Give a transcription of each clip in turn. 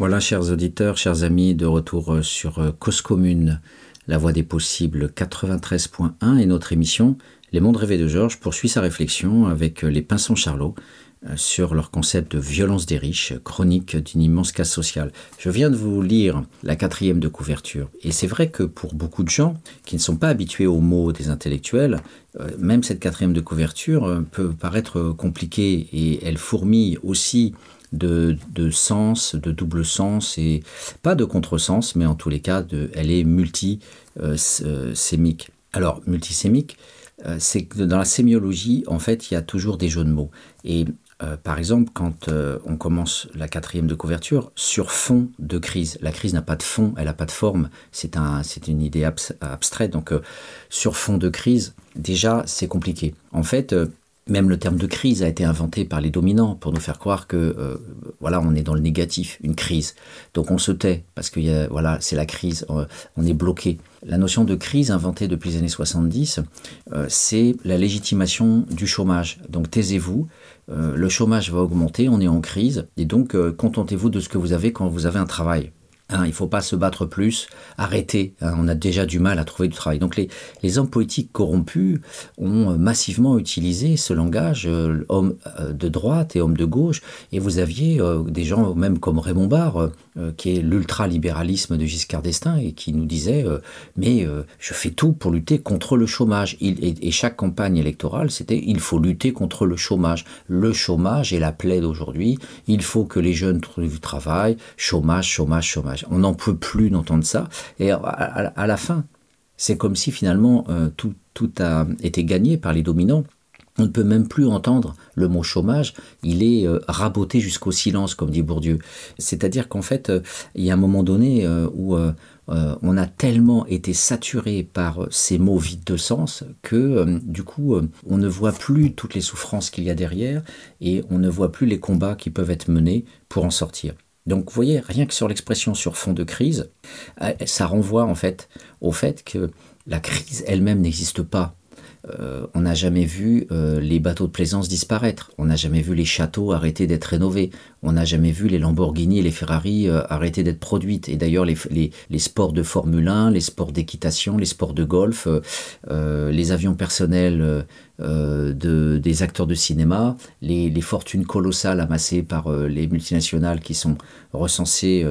Voilà, chers auditeurs, chers amis, de retour sur Cause Commune, la voie des possibles 93.1 et notre émission Les mondes rêvés de Georges poursuit sa réflexion avec les Pinsons Charlot sur leur concept de violence des riches, chronique d'une immense casse sociale. Je viens de vous lire la 4e de couverture et c'est vrai que pour beaucoup de gens qui ne sont pas habitués aux mots des intellectuels, même cette 4e de couverture peut paraître compliquée et elle fourmille aussi de sens, de double sens et pas de contresens, mais en tous les cas, elle est multisémique. Alors, multisémique, c'est que dans la sémiologie, en fait, il y a toujours des jeux de mots. Et par exemple, quand on commence la 4e de couverture, sur fond de crise. La crise n'a pas de fond, elle n'a pas de forme. C'est une idée abstraite. Donc, sur fond de crise, déjà, c'est compliqué. En fait, même le terme de crise a été inventé par les dominants pour nous faire croire que voilà, on est dans le négatif, une crise. Donc on se tait parce que voilà, c'est la crise, on est bloqué. La notion de crise inventée depuis les années 70, c'est la légitimation du chômage. Donc taisez-vous, le chômage va augmenter, on est en crise, et donc contentez-vous de ce que vous avez quand vous avez un travail. Il ne faut pas se battre plus, arrêtez, on a déjà du mal à trouver du travail. Donc les hommes politiques corrompus ont massivement utilisé ce langage, hommes de droite et hommes de gauche, et vous aviez des gens même comme Raymond Barre, qui est l'ultralibéralisme de Giscard d'Estaing, et qui nous disait mais je fais tout pour lutter contre le chômage. Et chaque campagne électorale, c'était il faut lutter contre le chômage. Le chômage est la plaie d'aujourd'hui, il faut que les jeunes trouvent du travail, chômage, chômage, chômage. On n'en peut plus d'entendre ça. Et à la fin, c'est comme si finalement tout a été gagné par les dominants. On ne peut même plus entendre le mot chômage. Il est raboté jusqu'au silence, comme dit Bourdieu. C'est-à-dire qu'en fait, il y a un moment donné où on a tellement été saturé par ces mots vides de sens que du coup, on ne voit plus toutes les souffrances qu'il y a derrière et on ne voit plus les combats qui peuvent être menés pour en sortir. Donc vous voyez, rien que sur l'expression sur fond de crise, ça renvoie en fait au fait que la crise elle-même n'existe pas. On n'a jamais vu les bateaux de plaisance disparaître, on n'a jamais vu les châteaux arrêter d'être rénovés, on n'a jamais vu les Lamborghini et les Ferrari arrêter d'être produites. Et d'ailleurs les sports de Formule 1, les sports d'équitation, les sports de golf, les avions personnels des acteurs de cinéma, les fortunes colossales amassées par les multinationales qui sont recensées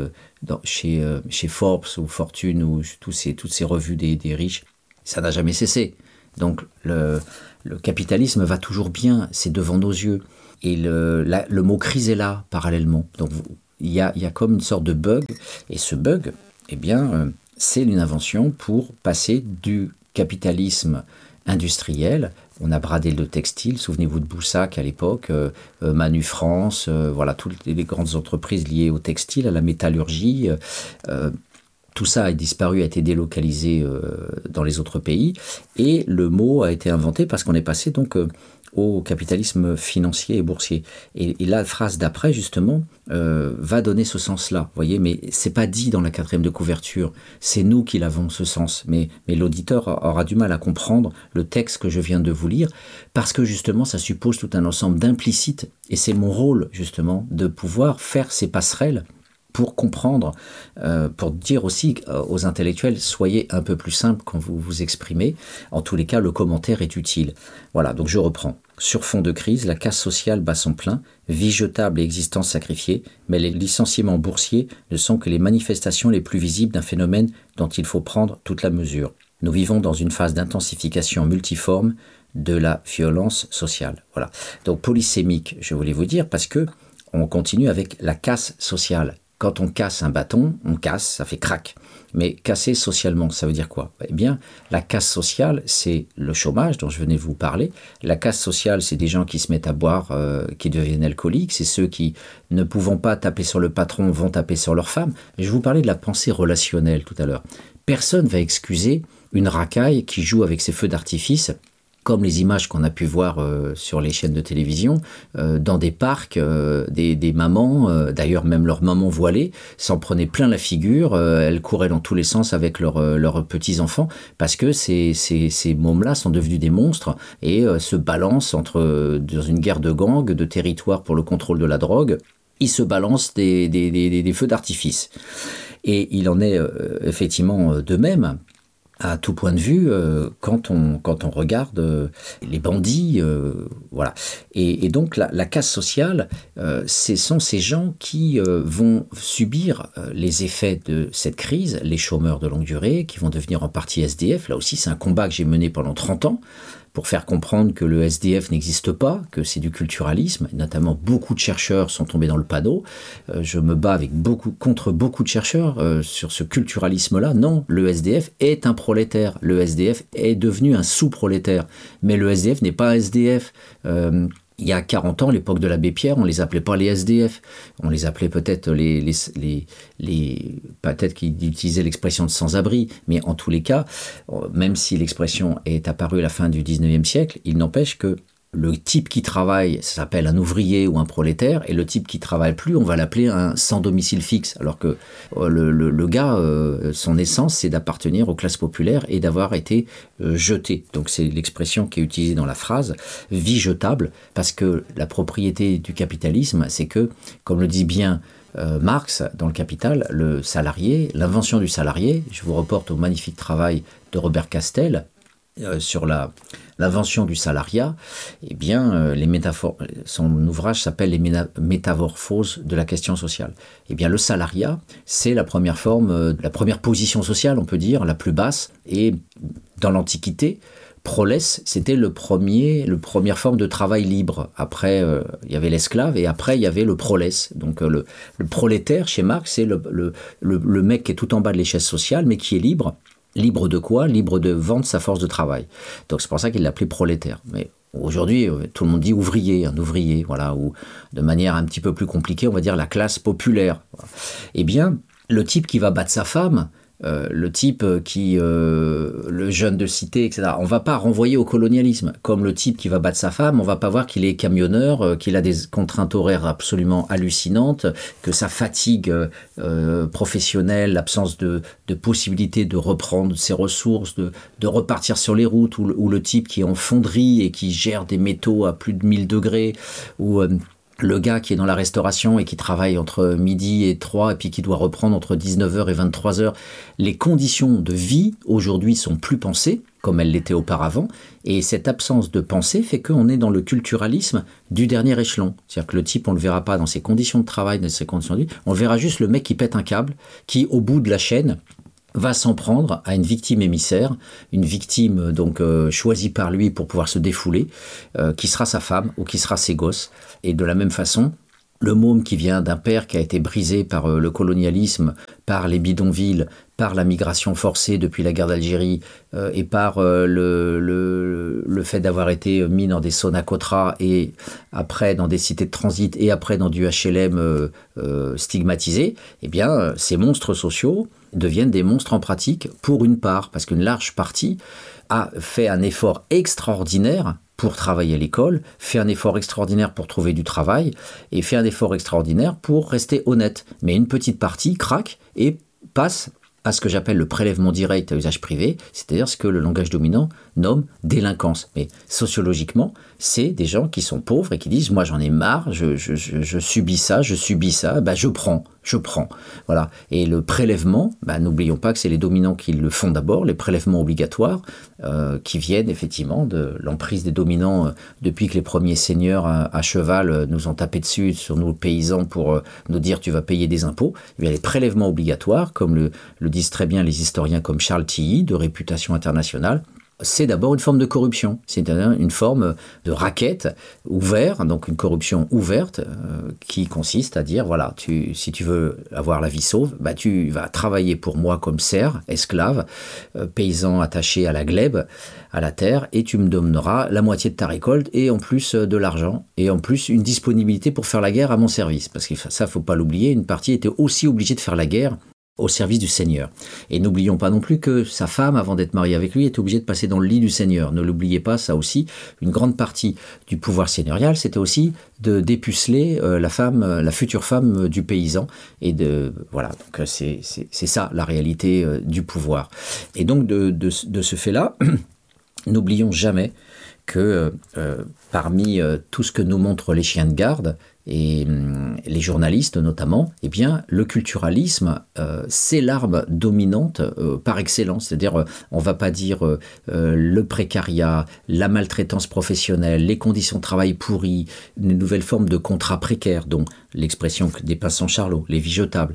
chez Forbes ou Fortune ou toutes ces revues des riches, ça n'a jamais cessé. Donc le capitalisme va toujours bien, c'est devant nos yeux. Et le mot crise est là, parallèlement. Donc il y a comme une sorte de bug, et ce bug, eh bien, c'est une invention pour passer du capitalisme industriel. On a bradé le textile, souvenez-vous de Boussac à l'époque, Manu France, voilà, toutes les grandes entreprises liées au textile, à la métallurgie. Tout ça a disparu, a été délocalisé dans les autres pays, et le mot a été inventé parce qu'on est passé donc au capitalisme financier et boursier. Et la phrase d'après, justement, va donner ce sens-là, voyez, mais c'est pas dit dans la 4e de couverture, c'est nous qui l'avons, ce sens, mais l'auditeur aura du mal à comprendre le texte que je viens de vous lire, parce que justement, ça suppose tout un ensemble d'implicites, et c'est mon rôle, justement, de pouvoir faire ces passerelles pour comprendre, pour dire aussi aux intellectuels, soyez un peu plus simple quand vous vous exprimez. En tous les cas, le commentaire est utile. Voilà, donc je reprends. Sur fond de crise, la casse sociale bat son plein, vie jetable et existence sacrifiée, mais les licenciements boursiers ne sont que les manifestations les plus visibles d'un phénomène dont il faut prendre toute la mesure. Nous vivons dans une phase d'intensification multiforme de la violence sociale. Voilà. Donc polysémique, je voulais vous dire, parce que on continue avec la casse sociale. Quand on casse un bâton, on casse, ça fait crac. Mais casser socialement, ça veut dire quoi ? Eh bien, la casse sociale, c'est le chômage dont je venais de vous parler. La casse sociale, c'est des gens qui se mettent à boire, qui deviennent alcooliques. C'est ceux qui, ne pouvant pas taper sur le patron, vont taper sur leur femme. Je vous parlais de la pensée relationnelle tout à l'heure. Personne ne va excuser une racaille qui joue avec ses feux d'artifice, comme les images qu'on a pu voir sur les chaînes de télévision, dans des parcs, des mamans, d'ailleurs même leurs mamans voilées, s'en prenaient plein la figure, elles couraient dans tous les sens avec leurs petits-enfants, parce que ces mômes-là sont devenus des monstres et se balancent dans une guerre de gangs, de territoire pour le contrôle de la drogue. ils se balancent des feux d'artifice. Et il en est effectivement de même, à tout point de vue, quand on regarde les bandits, voilà. Et donc la casse sociale, ce sont ces gens qui vont subir les effets de cette crise, les chômeurs de longue durée, qui vont devenir en partie SDF. Là aussi, c'est un combat que j'ai mené pendant 30 ans, pour faire comprendre que le SDF n'existe pas, que c'est du culturalisme. Et notamment, beaucoup de chercheurs sont tombés dans le panneau. Je me bats contre beaucoup de chercheurs sur ce culturalisme-là. Non, le SDF est un prolétaire. Le SDF est devenu un sous-prolétaire. Mais le SDF n'est pas un SDF. Il y a 40 ans, à l'époque de l'abbé Pierre, on ne les appelait pas les SDF. On les appelait peut-être peut-être qu'ils utilisaient l'expression de sans-abri, mais en tous les cas, même si l'expression est apparue à la fin du 19e siècle, il n'empêche que le type qui travaille, ça s'appelle un ouvrier ou un prolétaire, et le type qui travaille plus, on va l'appeler un sans domicile fixe. Alors que le gars, son essence, c'est d'appartenir aux classes populaires et d'avoir été jeté. Donc c'est l'expression qui est utilisée dans la phrase, vie jetable, parce que la propriété du capitalisme, c'est que, comme le dit bien Marx dans le Capital, le salarié, l'invention du salarié, je vous reporte au magnifique travail de Robert Castel, sur l'invention du salariat, eh bien, son ouvrage s'appelle Les métamorphoses de la question sociale. Eh bien, le salariat, c'est la première forme, la première position sociale, on peut dire, la plus basse. Et dans l'Antiquité, prolès, c'était la première forme de travail libre. Après, il y avait l'esclave et après, il y avait le prolès. Donc, le prolétaire, chez Marx, c'est le mec qui est tout en bas de l'échelle sociale, mais qui est libre. Libre de quoi? Libre de vendre sa force de travail. Donc c'est pour ça qu'il l'appelait prolétaire. Mais aujourd'hui, tout le monde dit ouvrier, un ouvrier, voilà, ou de manière un petit peu plus compliquée, on va dire la classe populaire. Eh bien, le type qui va battre sa femme, le type le jeune de cité, etc. On ne va pas renvoyer au colonialisme. Comme le type qui va battre sa femme, on ne va pas voir qu'il est camionneur, qu'il a des contraintes horaires absolument hallucinantes, que sa fatigue professionnelle, l'absence de possibilité de reprendre ses ressources, de repartir sur les routes, ou le type qui est en fonderie et qui gère des métaux à plus de 1000 degrés, ou le gars qui est dans la restauration et qui travaille entre midi et 3 et puis qui doit reprendre entre 19h et 23h. Les conditions de vie aujourd'hui sont plus pensées comme elles l'étaient auparavant, et cette absence de pensée fait qu'on est dans le culturalisme du dernier échelon. C'est-à-dire que le type, on ne le verra pas dans ses conditions de travail, dans ses conditions de vie, on verra juste le mec qui pète un câble, qui au bout de la chaîne va s'en prendre à une victime émissaire, une victime donc choisie par lui pour pouvoir se défouler, qui sera sa femme ou qui sera ses gosses. Et de la même façon, le môme qui vient d'un père qui a été brisé par le colonialisme, par les bidonvilles, par la migration forcée depuis la guerre d'Algérie et par le fait d'avoir été mis dans des Sonacotra et après dans des cités de transit et après dans du HLM stigmatisé, eh bien ces monstres sociaux deviennent des monstres en pratique pour une part, parce qu'une large partie a fait un effort extraordinaire pour travailler à l'école, fait un effort extraordinaire pour trouver du travail et fait un effort extraordinaire pour rester honnête. Mais une petite partie craque et passe à ce que j'appelle le prélèvement direct à usage privé, c'est-à-dire ce que le langage dominant nomme délinquance. Mais sociologiquement, c'est des gens qui sont pauvres et qui disent « moi j'en ai marre, je subis ça, ben je prends. » Voilà. Et le prélèvement, n'oublions pas que c'est les dominants qui le font d'abord, les prélèvements obligatoires qui viennent effectivement de l'emprise des dominants depuis que les premiers seigneurs à cheval nous ont tapé dessus sur nous paysans pour nous dire tu vas payer des impôts. Eh bien, les prélèvements obligatoires, comme le disent très bien les historiens comme Charles Tilly, de réputation internationale, c'est d'abord une forme de corruption, c'est-à-dire une forme de racket ouverte, donc une corruption ouverte qui consiste à dire, voilà, si tu veux avoir la vie sauve, tu vas travailler pour moi comme serf, esclave, paysan attaché à la glèbe, à la terre, et tu me donneras la moitié de ta récolte et en plus de l'argent, et en plus une disponibilité pour faire la guerre à mon service. Parce que ça, faut pas l'oublier, une partie était aussi obligée de faire la guerre au service du Seigneur. Et n'oublions pas non plus que sa femme, avant d'être mariée avec lui, était obligée de passer dans le lit du Seigneur. Ne l'oubliez pas, ça aussi, une grande partie du pouvoir seigneurial, c'était aussi de dépuceler la future femme du paysan. Et voilà, donc c'est ça la réalité du pouvoir. Et donc de ce fait-là, n'oublions jamais que parmi tout ce que nous montrent les chiens de garde, et les journalistes notamment, eh bien, le culturalisme, c'est l'arme dominante par excellence. C'est-à-dire, on ne va pas dire le précariat, la maltraitance professionnelle, les conditions de travail pourries, une nouvelle forme de contrat précaire, dont l'expression que dépasse sans Charlot, les vies jetables.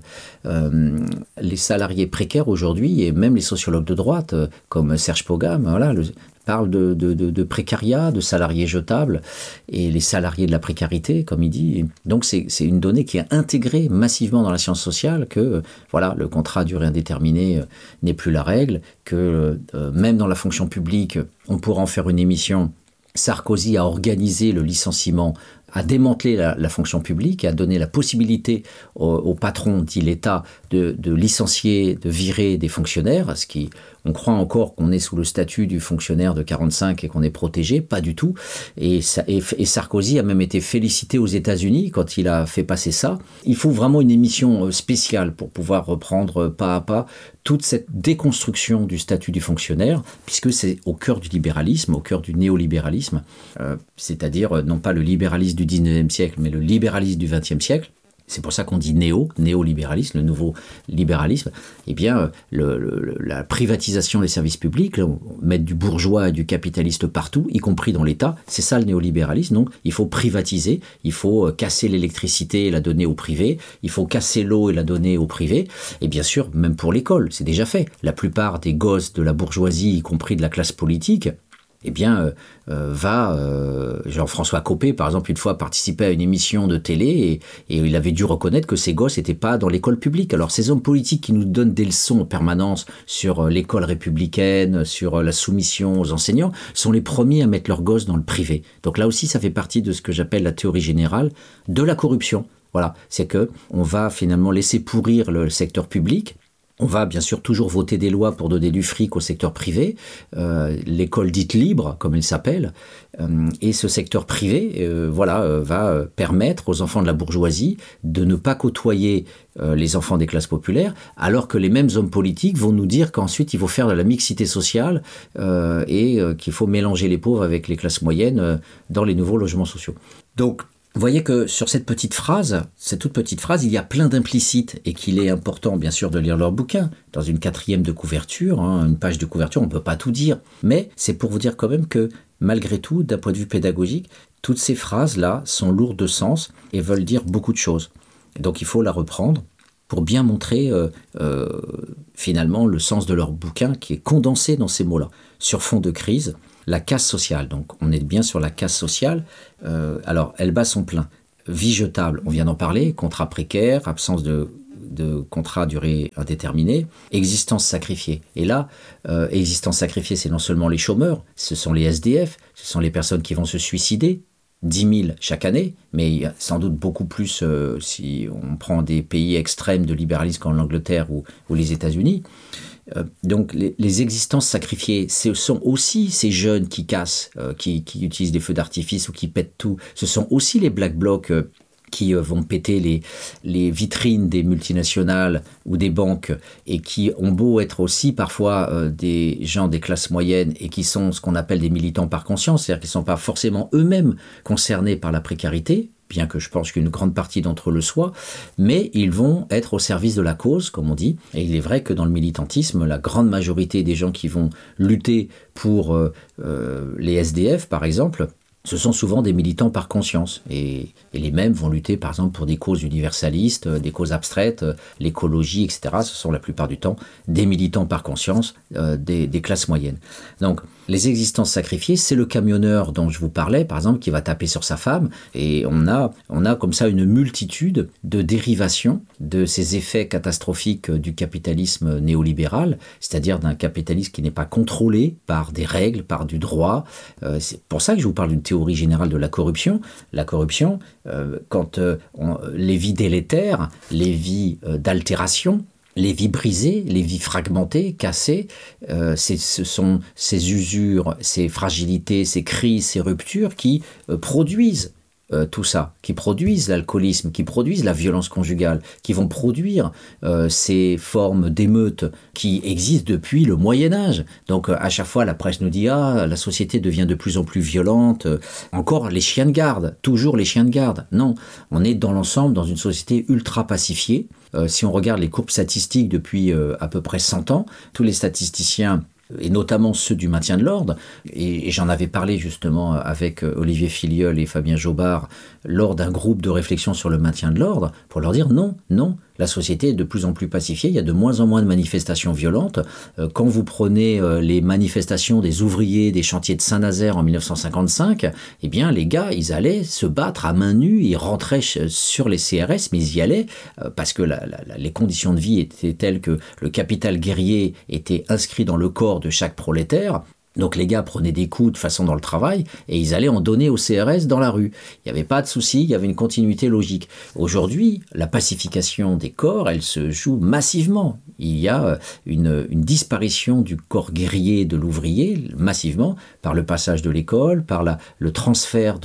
Les salariés précaires aujourd'hui, et même les sociologues de droite, comme Serge Pogam, voilà, parle de précariat, de salariés jetables, et les salariés de la précarité, comme il dit. Donc c'est une donnée qui est intégrée massivement dans la science sociale, que voilà, le contrat à durée indéterminée n'est plus la règle, que même dans la fonction publique, on pourra en faire une émission. Sarkozy a organisé le licenciement, a démantelé la fonction publique, a donné la possibilité au patron, dit l'État, de licencier, de virer des fonctionnaires, ce qui, on croit encore qu'on est sous le statut du fonctionnaire de 45 et qu'on est protégé, pas du tout. Et Sarkozy a même été félicité aux États-Unis quand il a fait passer ça. Il faut vraiment une émission spéciale pour pouvoir reprendre pas à pas toute cette déconstruction du statut du fonctionnaire, puisque c'est au cœur du libéralisme, au cœur du néolibéralisme, c'est-à-dire non pas le libéralisme du 19e siècle, mais le libéralisme du 20e siècle. C'est pour ça qu'on dit néolibéralisme, le nouveau libéralisme. Eh bien, la privatisation des services publics, mettre du bourgeois et du capitaliste partout, y compris dans l'État, c'est ça le néolibéralisme. Donc, il faut privatiser, il faut casser l'électricité et la donner au privé, il faut casser l'eau et la donner au privé. Et bien sûr, même pour l'école, c'est déjà fait. La plupart des gosses de la bourgeoisie, y compris de la classe politique, eh bien, Jean-François Copé, par exemple, une fois participé à une émission de télé et il avait dû reconnaître que ses gosses n'étaient pas dans l'école publique. Alors, ces hommes politiques qui nous donnent des leçons en permanence sur l'école républicaine, sur la soumission aux enseignants, sont les premiers à mettre leurs gosses dans le privé. Donc là aussi, ça fait partie de ce que j'appelle la théorie générale de la corruption. Voilà, c'est qu'on va finalement laisser pourrir le secteur public. On va bien sûr toujours voter des lois pour donner du fric au secteur privé, l'école dite libre, comme elle s'appelle, et ce secteur privé va permettre aux enfants de la bourgeoisie de ne pas côtoyer les enfants des classes populaires, alors que les mêmes hommes politiques vont nous dire qu'ensuite il faut faire de la mixité sociale et qu'il faut mélanger les pauvres avec les classes moyennes dans les nouveaux logements sociaux. Donc, vous voyez que sur cette toute petite phrase, il y a plein d'implicites et qu'il est important bien sûr de lire leur bouquin. Dans une 4e de couverture, une page de couverture, on ne peut pas tout dire. Mais c'est pour vous dire quand même que malgré tout, d'un point de vue pédagogique, toutes ces phrases-là sont lourdes de sens et veulent dire beaucoup de choses. Et donc il faut la reprendre pour bien montrer finalement le sens de leur bouquin qui est condensé dans ces mots-là. Sur fond de crise, la casse sociale, donc on est bien sur la casse sociale. Alors, elle bat son plein. Vie jetable, on vient d'en parler, contrat précaire, absence de contrat à durée indéterminée, existence sacrifiée. Et là, existence sacrifiée, c'est non seulement les chômeurs, ce sont les SDF, ce sont les personnes qui vont se suicider, 10 000 chaque année, mais il y a sans doute beaucoup plus si on prend des pays extrêmes de libéralisme comme l'Angleterre ou les États-Unis. Donc les existences sacrifiées, ce sont aussi ces jeunes qui cassent, qui utilisent des feux d'artifice ou qui pètent tout. Ce sont aussi les Black Blocs qui vont péter les vitrines des multinationales ou des banques et qui ont beau être aussi parfois des gens des classes moyennes et qui sont ce qu'on appelle des militants par conscience, c'est-à-dire qu'ils ne sont pas forcément eux-mêmes concernés par la précarité, bien que je pense qu'une grande partie d'entre eux le soient, mais ils vont être au service de la cause, comme on dit. Et il est vrai que dans le militantisme, la grande majorité des gens qui vont lutter pour les SDF, par exemple, ce sont souvent des militants par conscience. Et les mêmes vont lutter, par exemple, pour des causes universalistes, des causes abstraites, l'écologie, etc. Ce sont la plupart du temps des militants par conscience des classes moyennes. Donc, les existences sacrifiées, c'est le camionneur dont je vous parlais, par exemple, qui va taper sur sa femme. Et on a comme ça une multitude de dérivations de ces effets catastrophiques du capitalisme néolibéral, c'est-à-dire d'un capitalisme qui n'est pas contrôlé par des règles, par du droit. C'est pour ça que je vous parle d'une théorie générale de la corruption. La corruption, quand les vies délétères, les vies d'altération, les vies brisées, les vies fragmentées, cassées, ce sont ces usures, ces fragilités, ces crises, ces ruptures qui produisent tout ça, qui produisent l'alcoolisme, qui produisent la violence conjugale, qui vont produire ces formes d'émeutes qui existent depuis le Moyen-Âge. Donc à chaque fois, la presse nous dit « Ah, la société devient de plus en plus violente. » Encore les chiens de garde, toujours les chiens de garde. Non, on est dans l'ensemble dans une société ultra pacifiée. Si on regarde les courbes statistiques depuis à peu près 100 ans, tous les statisticiens et notamment ceux du maintien de l'ordre, et j'en avais parlé justement avec Olivier Filliol et Fabien Jobard lors d'un groupe de réflexion sur le maintien de l'ordre, pour leur dire non, la société est de plus en plus pacifiée, il y a de moins en moins de manifestations violentes. Quand vous prenez les manifestations des ouvriers des chantiers de Saint-Nazaire en 1955, eh bien les gars, ils allaient se battre à main nue, ils rentraient sur les CRS, mais ils y allaient parce que les conditions de vie étaient telles que le capital guerrier était inscrit dans le corps de chaque prolétaire. Donc les gars prenaient des coups de façon dans le travail et ils allaient en donner au CRS dans la rue. Il n'y avait pas de souci, il y avait une continuité logique. Aujourd'hui, la pacification des corps, elle se joue massivement. Il y a une disparition du corps guerrier de l'ouvrier, massivement, par le passage de l'école, par le transfert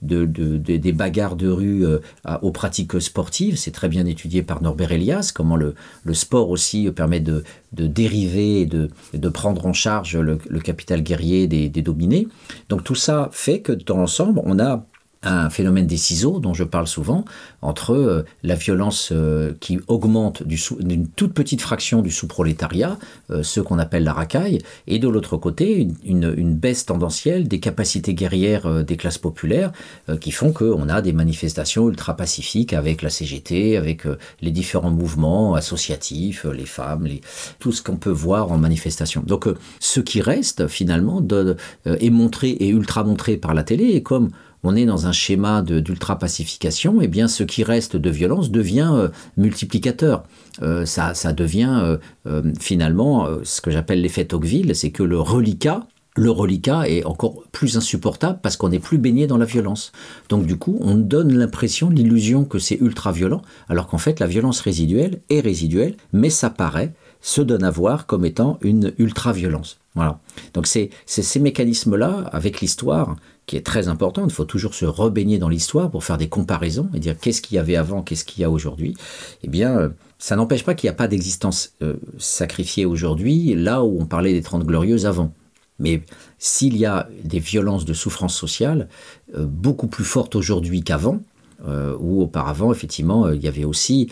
des bagarres de rue aux pratiques sportives. C'est très bien étudié par Norbert Elias, comment le sport aussi permet de dériver et de prendre en charge le capital guerrier des dominés. Donc tout ça fait que dans l'ensemble, on a un phénomène des ciseaux dont je parle souvent, entre la violence qui augmente d'une toute petite fraction du sous-prolétariat, ce qu'on appelle la racaille, et de l'autre côté, une baisse tendancielle des capacités guerrières des classes populaires qui font qu'on a des manifestations ultra-pacifiques avec la CGT, avec les différents mouvements associatifs, les femmes, tout ce qu'on peut voir en manifestation. Donc ce qui reste finalement est montré et ultra-montré par la télé, et comme on est dans un schéma d'ultra-pacification, eh bien ce qui reste de violence devient multiplicateur. Ça devient finalement ce que j'appelle l'effet Tocqueville, c'est que le reliquat est encore plus insupportable parce qu'on n'est plus baigné dans la violence. Donc du coup, on donne l'impression, l'illusion que c'est ultra-violent, alors qu'en fait la violence résiduelle est résiduelle, mais ça se donne à voir comme étant une ultra-violence. Voilà. Donc c'est ces mécanismes-là, avec l'histoire, qui est très importante. Il faut toujours se rebaigner dans l'histoire pour faire des comparaisons et dire qu'est-ce qu'il y avait avant, qu'est-ce qu'il y a aujourd'hui. Eh bien, ça n'empêche pas qu'il n'y a pas d'existence sacrifiée aujourd'hui, là où on parlait des 30 Glorieuses avant. Mais s'il y a des violences de souffrance sociale beaucoup plus fortes aujourd'hui qu'avant, où auparavant, effectivement, il y avait aussi...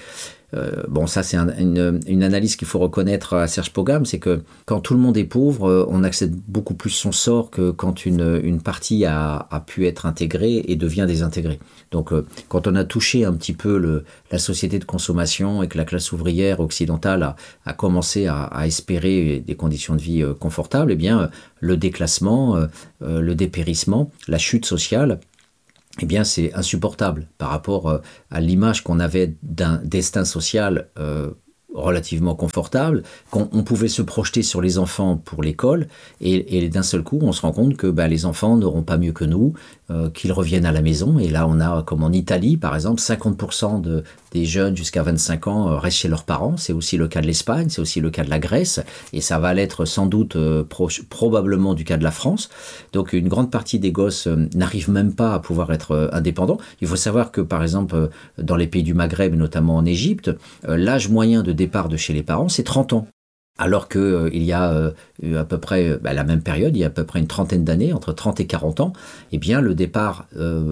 ça c'est une analyse qu'il faut reconnaître à Serge Pogam, c'est que quand tout le monde est pauvre, on accepte beaucoup plus son sort que quand une partie a pu être intégrée et devient désintégrée. Donc quand on a touché un petit peu la société de consommation et que la classe ouvrière occidentale a commencé à espérer des conditions de vie confortables, eh bien le déclassement, le dépérissement, la chute sociale, eh bien, c'est insupportable par rapport à l'image qu'on avait d'un destin social relativement confortable, qu'on pouvait se projeter sur les enfants pour l'école, et d'un seul coup, on se rend compte que les enfants n'auront pas mieux que nous, qu'ils reviennent à la maison. Et là, on a, comme en Italie, par exemple, 50% des jeunes jusqu'à 25 ans restent chez leurs parents. C'est aussi le cas de l'Espagne, c'est aussi le cas de la Grèce, et ça va l'être sans doute probablement du cas de la France. Donc une grande partie des gosses n'arrivent même pas à pouvoir être indépendants. Il faut savoir que, par exemple, dans les pays du Maghreb, notamment en Égypte, l'âge moyen de départ de chez les parents, c'est 30 ans. Alors qu'il y a à peu près, la même période, il y a à peu près une trentaine d'années, entre 30 et 40 ans, eh bien le départ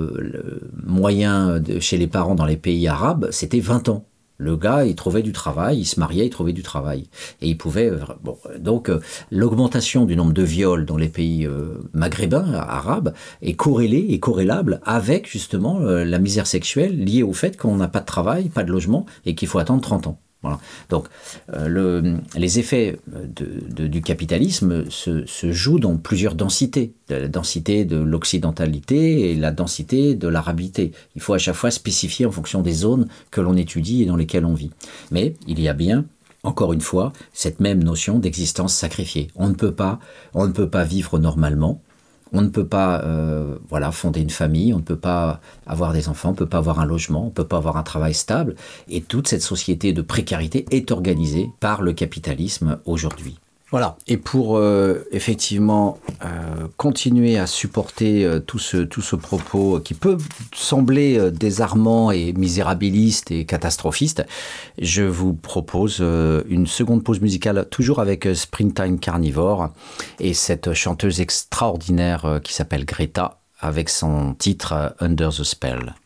moyen chez les parents dans les pays arabes, c'était 20 ans. Le gars, il trouvait du travail, il se mariait, il trouvait du travail. Et il pouvait... donc, l'augmentation du nombre de viols dans les pays maghrébins, arabes, est corrélée et corrélable avec, justement, la misère sexuelle liée au fait qu'on n'a pas de travail, pas de logement, et qu'il faut attendre 30 ans. Voilà. Donc, les effets du capitalisme se jouent dans plusieurs densités. La densité de l'occidentalité et la densité de l'arabité. Il faut à chaque fois spécifier en fonction des zones que l'on étudie et dans lesquelles on vit. Mais il y a bien, encore une fois, cette même notion d'existence sacrifiée. On ne peut pas vivre normalement. On ne peut pas fonder une famille, on ne peut pas avoir des enfants, on ne peut pas avoir un logement, on ne peut pas avoir un travail stable. Et toute cette société de précarité est organisée par le capitalisme aujourd'hui. Voilà. Et pour effectivement continuer à supporter tout ce propos qui peut sembler désarmant et misérabiliste et catastrophiste, je vous propose une seconde pause musicale, toujours avec Springtime Carnivore et cette chanteuse extraordinaire qui s'appelle Greta, avec son titre Under the Spell.